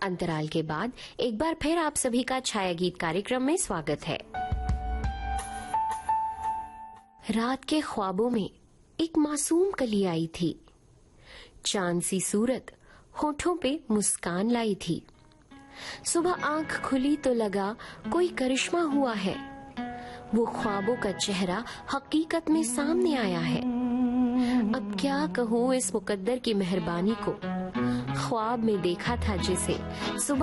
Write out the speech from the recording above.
अंतराल के बाद एक बार फिर आप सभी का छाया गीत कार्यक्रम में स्वागत है। रात के ख्वाबों में एक मासूम कली आई थी, चांद सी सूरत होठों पे मुस्कान लाई थी। सुबह आंख खुली तो लगा कोई करिश्मा हुआ है, वो ख्वाबों का चेहरा हकीकत में सामने आया है। अब क्या कहूँ इस मुकद्दर की मेहरबानी को, ख्वाब में देखा था जिसे सुबह